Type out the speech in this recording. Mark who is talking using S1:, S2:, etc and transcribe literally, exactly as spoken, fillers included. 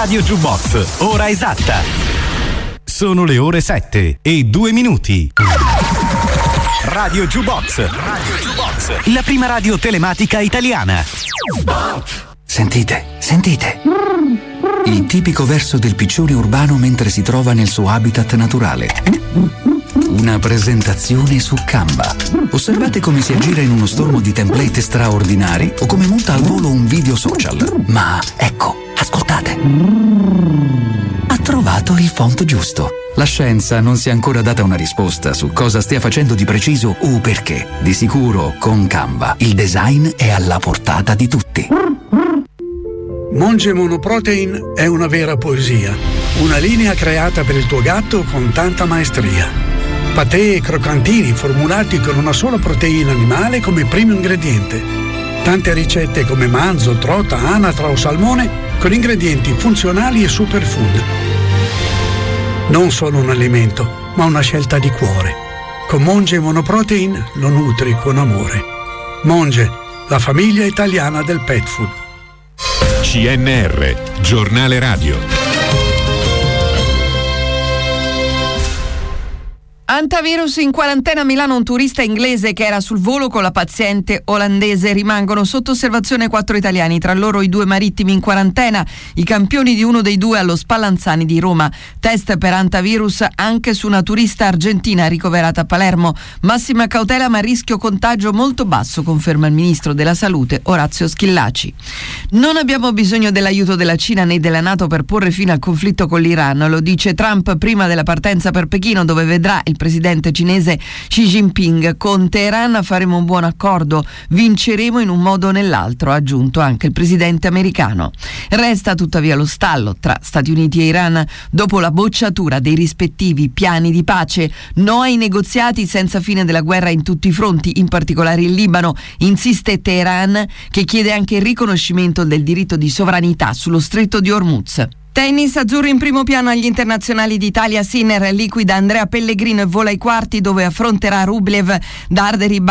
S1: Radio Jukebox, ora esatta. Sono le ore sette e due minuti. Radio Jukebox, Radio Jukebox, la prima radio telematica italiana.
S2: Sentite, sentite. Il tipico verso del piccione urbano mentre si trova nel suo habitat naturale. Una presentazione su Canva. Osservate come si aggira in uno stormo di template straordinari o come monta al volo un video social. Ma ecco, ascoltate. Ha trovato il font giusto. La scienza non si è ancora data una risposta su cosa stia facendo di preciso o perché. Di sicuro, con Canva, il design è alla portata di tutti.
S3: Monge Monoprotein è una vera poesia. Una linea creata per il tuo gatto con tanta maestria. Patè e croccantini formulati con una sola proteina animale come primo ingrediente. Tante ricette come manzo, trota, anatra o salmone con ingredienti funzionali e superfood. Non solo un alimento, ma una scelta di cuore. Con Monge Monoprotein lo nutri con amore. Monge, la famiglia italiana del pet food.
S4: C N R, giornale radio.
S5: Antivirus in quarantena a Milano, un turista inglese che era sul volo con la paziente olandese. Rimangono sotto osservazione quattro italiani, tra loro i due marittimi in quarantena, i campioni di uno dei due allo Spallanzani di Roma. Test per antivirus anche su una turista argentina ricoverata a Palermo. Massima cautela ma rischio contagio molto basso, conferma il ministro della Salute Orazio Schillaci. Non abbiamo bisogno dell'aiuto della Cina né della NATO per porre fine al conflitto con l'Iran, lo dice Trump prima della partenza per Pechino, dove vedrà il presidente cinese Xi Jinping. Con Teheran faremo un buon accordo, vinceremo in un modo o nell'altro, ha aggiunto anche il presidente americano. Resta tuttavia lo stallo tra Stati Uniti e Iran dopo la bocciatura dei rispettivi piani di pace. No ai negoziati senza fine della guerra in tutti i fronti, in particolare in Libano, insiste Teheran, che chiede anche il riconoscimento del diritto di sovranità sullo stretto di Hormuz. Tennis azzurro in primo piano agli internazionali d'Italia. Sinner liquida Andrea Pellegrino e vola ai quarti, dove affronterà Rublev. Darderi